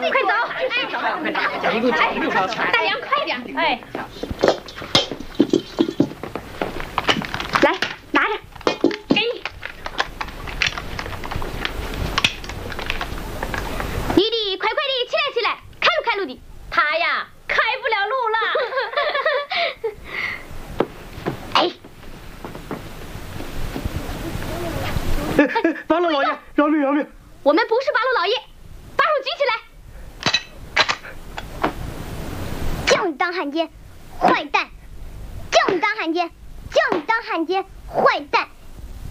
快走！ 快走！ 大娘，快点！哎，来，拿着，给你。你得快快的起来，开路的。他呀，开不了路了。哎。 八路老爷，饶命！ 我们不是八路老爷，把手举起来！叫你当汉奸，坏蛋！叫你当汉奸，坏蛋！